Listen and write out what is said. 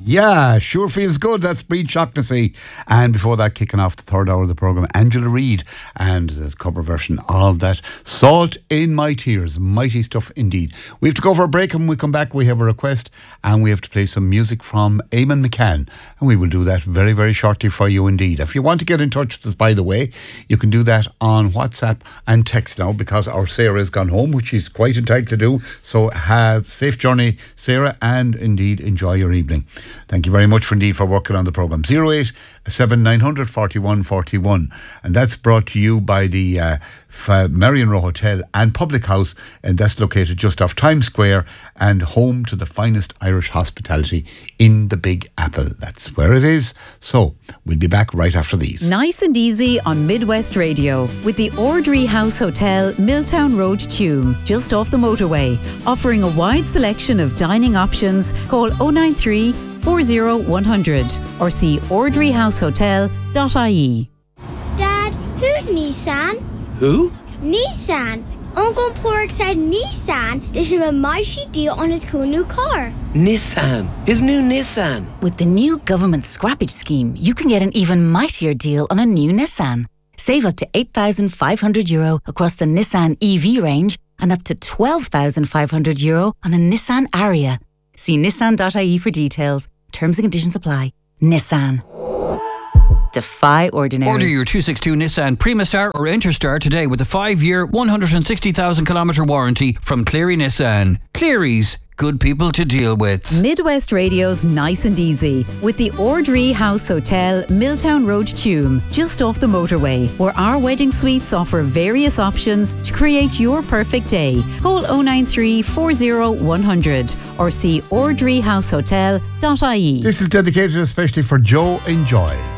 Yeah, sure feels good. That's Breed Shaughnessy. And before that, kicking off the third hour of the programme, Angela Reid and the cover version of that. Salt in My Tears. Mighty stuff indeed. We have to go for a break, and when we come back, we have a request and we have to play some music from Eamon McCann. And we will do that very, very shortly for you indeed. If you want to get in touch with us, by the way, you can do that on WhatsApp and text now, because our Sarah has gone home, which she's quite entitled to do. So have safe journey, Sarah, and indeed enjoy your evening. Thank you very much for working on the programme. 087 900 41 41. And that's brought to you by the Marion Row Hotel and Public House, and that's located just off Times Square and home to the finest Irish hospitality in the Big Apple. That's where it is. So we'll be back right after these. Nice and easy on Midwest Radio with the Ordry House Hotel, Milltown Road, Tuam, just off the motorway, offering a wide selection of dining options. Call 093 40 100 or see ordryhousehotel.ie. Dad, who's Nissan? Who? Nissan. Uncle Pork said Nissan did him a mighty deal on his cool new car. Nissan. His new Nissan. With the new government scrappage scheme, you can get an even mightier deal on a new Nissan. Save up to €8,500 across the Nissan EV range and up to €12,500 on a Nissan Ariya. See nissan.ie for details. Terms and conditions apply. Nissan. Defy ordinary. Order your 262 Nissan Primastar or Interstar today with a 5-year, 160,000 kilometre warranty from Cleary Nissan. Cleary's, good people to deal with. Midwest Radio's Nice and Easy with the Ordry House Hotel, Milltown Road, Tuam, just off the motorway, where our wedding suites offer various options to create your perfect day. Call 093 40 100 or see ordryhousehotel.ie. This is dedicated especially for Joe and Joy.